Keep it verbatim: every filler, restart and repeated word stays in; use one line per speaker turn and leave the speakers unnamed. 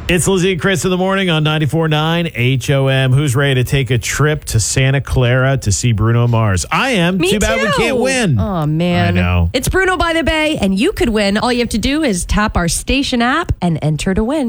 It's Lizzie and Chris in the morning on ninety-four point nine H O M. Who's ready to take a trip to Santa Clara to see Bruno Mars? I am.
Me
too bad
too.
we can't win.
Oh, man.
I know.
It's Bruno by the Bay, and you could win. All you have to do is tap our station app and enter to win.